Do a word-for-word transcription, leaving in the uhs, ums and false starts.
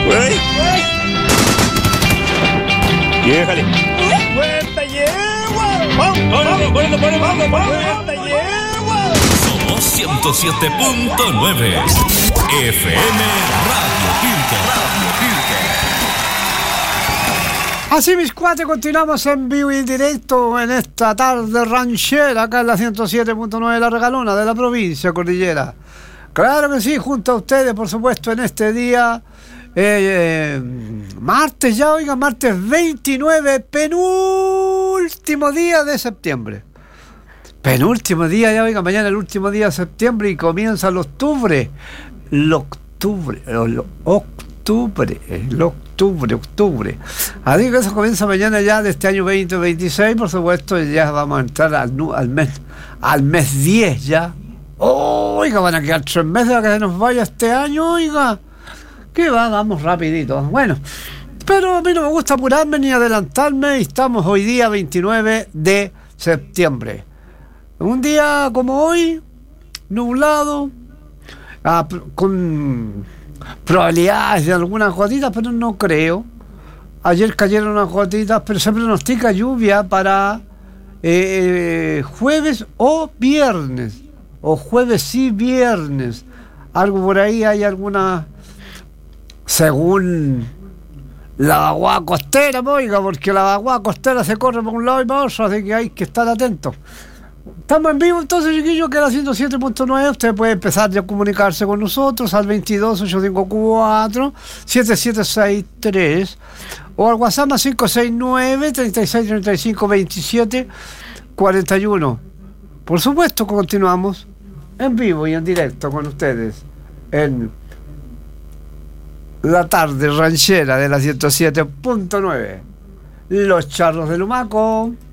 ¡Uy! ¡Déjale! ¡Vuelta yegua! ¡Vamos! ¡Vamos! ¡Vamos! ¡Vamos! ¡Vuelta yegua! Somos ciento siete punto nueve F M Radio Pirque. Radio Pirque. Así, mis cuates, continuamos en vivo y en directo en esta tarde ranchera, acá en la ciento siete punto nueve, la regalona de la provincia Cordillera. Claro que sí, junto a ustedes, por supuesto, en este día, eh, eh, martes ya, oiga, martes veintinueve, penúltimo día de septiembre. Penúltimo día ya, oiga, mañana el último día de septiembre y comienza el octubre. El octubre, el octubre, el octubre, octubre. Así que eso comienza mañana ya de este año veinte veintiséis, por supuesto, ya vamos a entrar al, al mes al mes diez ya. Oh, oiga, van a quedar tres meses a que se nos vaya este año, oiga. Que va, vamos rapidito. Bueno, pero a mí no me gusta apurarme ni adelantarme y estamos hoy día veintinueve de septiembre. Un día como hoy, nublado, ah, con probabilidades de algunas gotitas, pero no creo. Ayer cayeron unas gotitas, pero se pronostica lluvia para eh, jueves o viernes. O jueves y viernes. Algo por ahí hay alguna, según la vaguada costera, oiga, porque la vaguada costera se corre por un lado y para otro, así que hay que estar atentos. Estamos en vivo entonces, chiquillos, que era ciento siete punto nueve. Usted puede empezar ya a comunicarse con nosotros al veintidós ochenta y cinco cuatro siete siete seis tres o al WhatsApp más cinco seis nueve treinta y seis treinta y cinco veintisiete cuarenta y uno. Por supuesto, continuamos en vivo y en directo con ustedes en la tarde ranchera de la ciento siete punto nueve. Los charros de Lumaco.